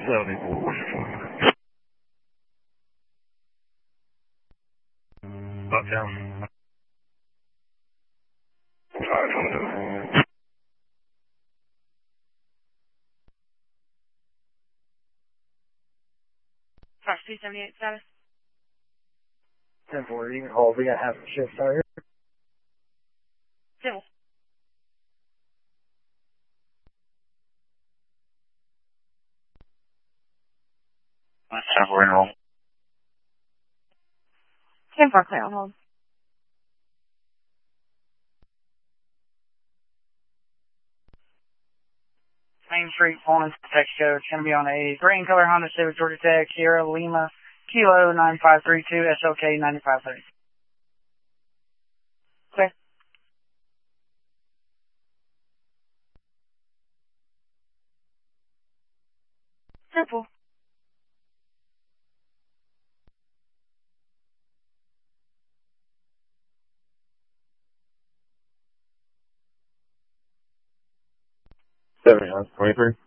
74. Bucktown. 500. 278 status. 10-4, hold. We got half the shift out here. Civil. That's 10-4 roll. 10-4 clear on hold. Main Street, Pullman, Texaco. It's going to be on a gray and color Honda Civic, Georgia Tech, Sierra Lima, Kilo 9532, SLK 9530. Clear. Simple. $70, 23.